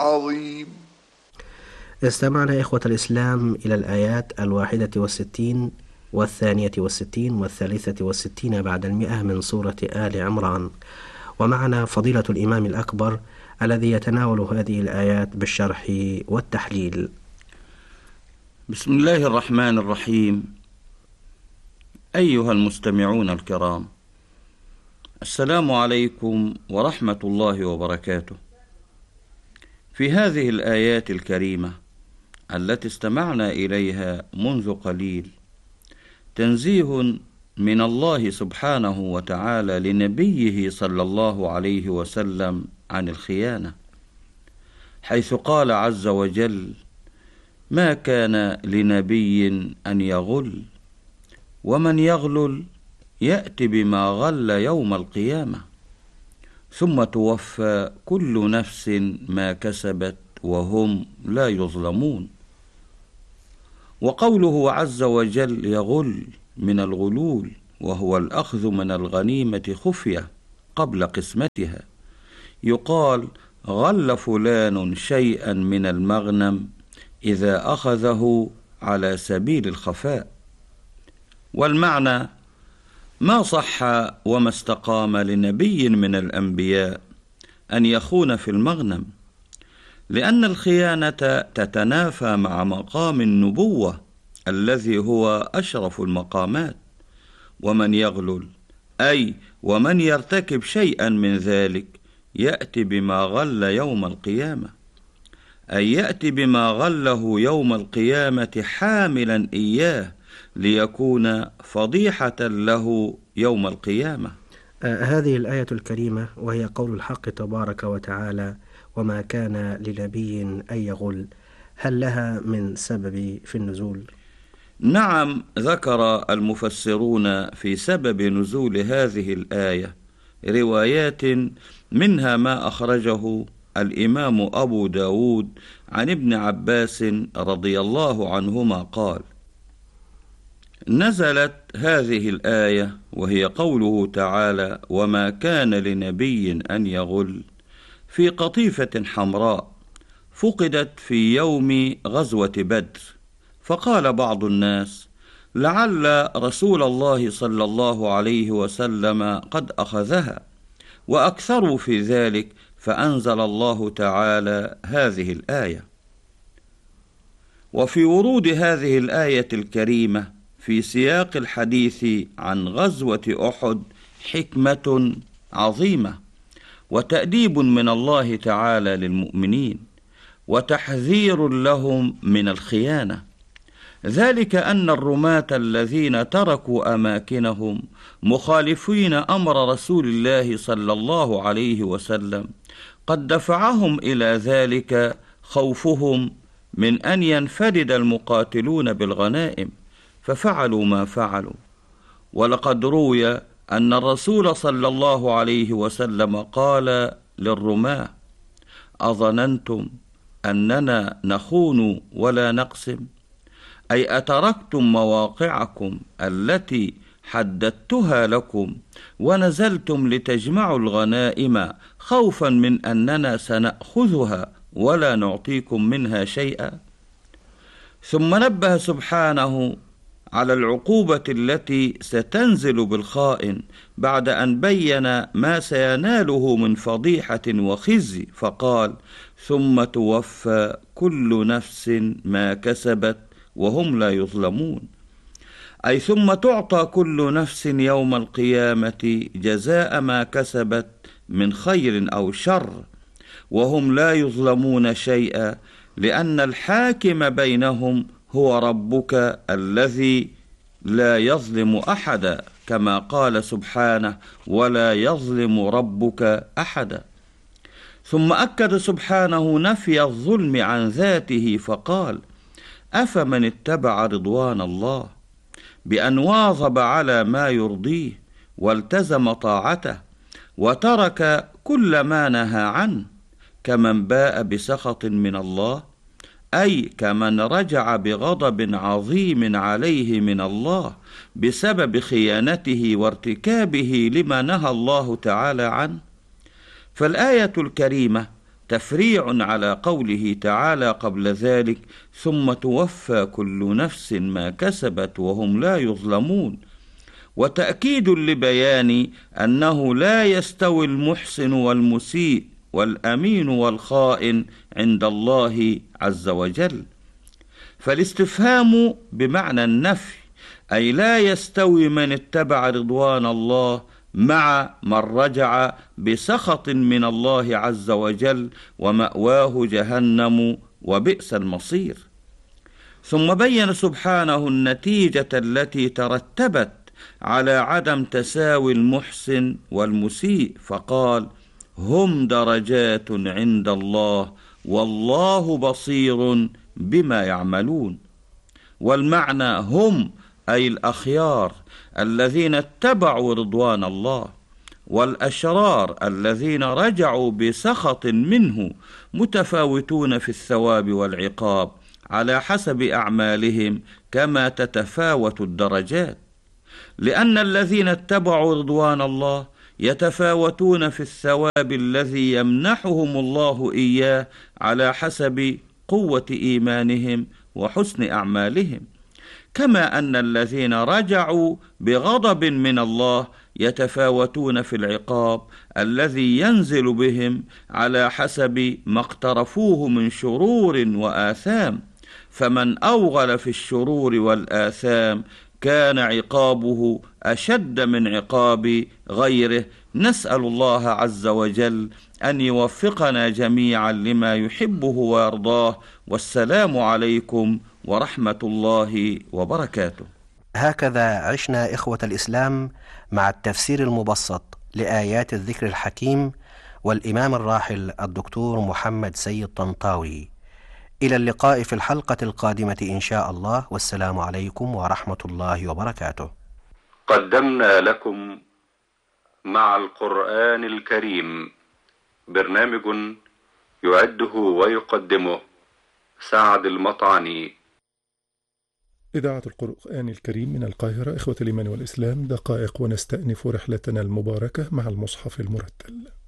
عظيم. استمعنا إخوة الإسلام إلى الآيات 61 والثانية 60 والثالثة 60 بعد 100 من سورة آل عمران، ومعنا فضيلة الإمام الأكبر الذي يتناول هذه الآيات بالشرح والتحليل. بسم الله الرحمن الرحيم. أيها المستمعون الكرام، السلام عليكم ورحمة الله وبركاته. في هذه الآيات الكريمة التي استمعنا إليها منذ قليل تنزيه من الله سبحانه وتعالى لنبيه صلى الله عليه وسلم عن الخيانة، حيث قال عز وجل: ما كان لنبي أن يغل، ومن يغلل يأتي بما غل يوم القيامة، ثم توفى كل نفس ما كسبت وهم لا يظلمون. وقوله عز وجل يغل من الغلول، وهو الأخذ من الغنيمة خفية قبل قسمتها، يقال غل فلان شيئا من المغنم إذا أخذه على سبيل الخفاء. والمعنى: ما صح وما استقام لنبي من الأنبياء أن يخون في المغنم، لأن الخيانة تتنافى مع مقام النبوة الذي هو أشرف المقامات. ومن يغلل أي ومن يرتكب شيئا من ذلك يأتي بما غل يوم القيامة، أي يأتي بما غله يوم القيامة حاملا إياه ليكون فضيحة له يوم القيامة. هذه الآية الكريمة وهي قول الحق تبارك وتعالى: وما كان لنبي أن يغل، هل لها من سبب في النزول؟ نعم، ذكر المفسرون في سبب نزول هذه الآية روايات، منها ما أخرجه الإمام أبو داود عن ابن عباس رضي الله عنهما قال: نزلت هذه الآية وهي قوله تعالى: وما كان لنبي أن يغل، في قطيفة حمراء فقدت في يوم غزوة بدر، فقال بعض الناس: لعل رسول الله صلى الله عليه وسلم قد أخذها، وأكثروا في ذلك، فأنزل الله تعالى هذه الآية. وفي ورود هذه الآية الكريمة في سياق الحديث عن غزوة أحد حكمة عظيمة، وتأديب من الله تعالى للمؤمنين، وتحذير لهم من الخيانة. ذلك أن الرماة الذين تركوا أماكنهم مخالفين أمر رسول الله صلى الله عليه وسلم قد دفعهم إلى ذلك خوفهم من أن ينفرد المقاتلون بالغنائم، ففعلوا ما فعلوا. ولقد روي أن الرسول صلى الله عليه وسلم قال للرماة: أظننتم أننا نخون ولا نقسم؟ أي أتركتم مواقعكم التي حددتها لكم ونزلتم لتجمعوا الغنائم خوفا من أننا سنأخذها ولا نعطيكم منها شيئا؟ ثم نبه سبحانه على العقوبة التي ستنزل بالخائن بعد أن بين ما سيناله من فضيحة وخزي، فقال: ثم توفى كل نفس ما كسبت وهم لا يظلمون، أي ثم تعطى كل نفس يوم القيامة جزاء ما كسبت من خير أو شر، وهم لا يظلمون شيئا، لأن الحاكم بينهم هو ربك الذي لا يظلم أحدا، كما قال سبحانه: ولا يظلم ربك أحدا. ثم أكد سبحانه نفي الظلم عن ذاته، فقال: أفمن اتبع رضوان الله بأن واظب على ما يرضيه والتزم طاعته وترك كل ما نهى عنه، كمن باء بسخط من الله، أي كمن رجع بغضب عظيم عليه من الله بسبب خيانته وارتكابه لما نهى الله تعالى عنه. فالآية الكريمة تفريع على قوله تعالى قبل ذلك ثم توفى كل نفس ما كسبت وهم لا يظلمون، وتأكيد لبيان أنه لا يستوي المحسن والمسيء والأمين والخائن عند الله عز وجل. فالاستفهام بمعنى النفي، أي لا يستوي من اتبع رضوان الله مع من رجع بسخط من الله عز وجل ومأواه جهنم وبئس المصير. ثم بين سبحانه النتيجة التي ترتبت على عدم تساوي المحسن والمسيء، فقال: هم درجات عند الله والله بصير بما يعملون. والمعنى هم أي الأخيار الذين اتبعوا رضوان الله، والأشرار الذين رجعوا بسخط منه متفاوتون في الثواب والعقاب على حسب أعمالهم كما تتفاوت الدرجات، لأن الذين اتبعوا رضوان الله يتفاوتون في الثواب الذي يمنحهم الله إياه على حسب قوة إيمانهم وحسن أعمالهم، كما أن الذين رجعوا بغضب من الله يتفاوتون في العقاب الذي ينزل بهم على حسب ما اقترفوه من شرور وآثام، فمن أوغل في الشرور والآثام كان عقابه أشد من عقاب غيره. نسأل الله عز وجل أن يوفقنا جميعا لما يحبه ويرضاه، والسلام عليكم ورحمة الله وبركاته. هكذا عشنا إخوة الإسلام مع التفسير المبسط لآيات الذكر الحكيم والإمام الراحل الدكتور محمد سيد طنطاوي. إلى اللقاء في الحلقة القادمة إن شاء الله، والسلام عليكم ورحمة الله وبركاته. قدمنا لكم مع القرآن الكريم برنامج يعده ويقدمه سعد المطعني. إذاعة القرآن الكريم من القاهرة. إخوة الإيمان والإسلام، دقائق ونستأنف رحلتنا المباركة مع المصحف المرتل.